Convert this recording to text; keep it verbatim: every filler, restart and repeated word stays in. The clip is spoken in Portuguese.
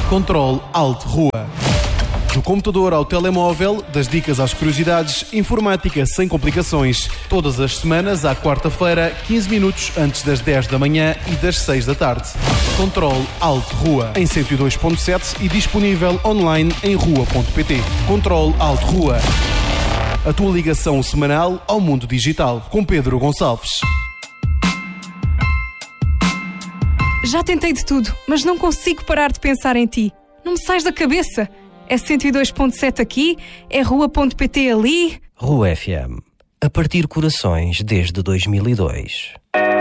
Controle Alt Rua. Do computador ao telemóvel, das dicas às curiosidades, informática sem complicações. Todas as semanas, à quarta-feira, quinze minutos antes das dez da manhã e das seis da tarde. Controle Alt Rua, em cento e dois ponto sete e disponível online em rua ponto pt. Controle Alt Rua. A tua ligação semanal ao mundo digital. Com Pedro Gonçalves. Já tentei de tudo, mas não consigo parar de pensar em ti. Não me sais da cabeça. É cento e dois ponto sete aqui, é rua ponto pt ali. Rua F M. A partir corações desde dois mil e dois.